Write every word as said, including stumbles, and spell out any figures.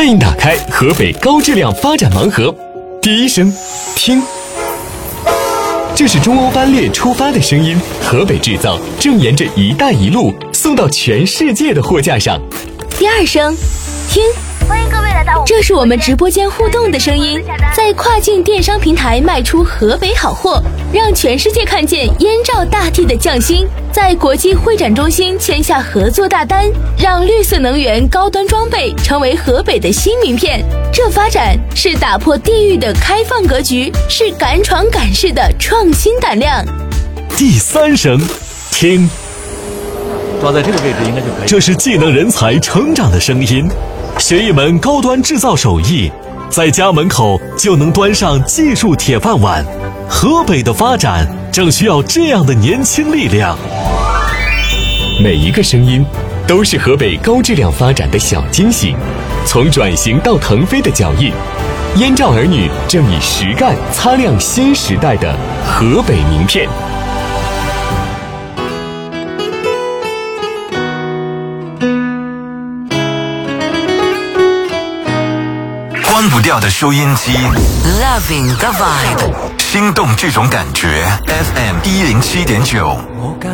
欢迎打开河北高质量发展盲盒。第一声，听，这是中欧班列出发的声音，河北制造正沿着“一带一路”送到全世界的货架上。 第二声，听， 欢迎各位来到我们， 这是我们直播间互动的声音，在跨境电商平台卖出河北好货，让全世界看见燕赵大地的匠心，在国际会展中心签下合作大单，让绿色能源高端装备成为河北的新名片。这发展是打破地域的开放格局，是敢闯敢试的创新胆量。 第三声，听， 抓在这个位置应该就可以。 这是技能人才成长的声音，学一门高端制造手艺，在家门口就能端上技术铁饭碗。河北的发展正需要这样的年轻力量。每一个声音都是河北高质量发展的小惊喜，从转型到腾飞的脚印，燕赵儿女正以实干擦亮新时代的河北名片。 关不掉的收音机 Loving the vibe， 心动这种感觉 F M 一零七点九。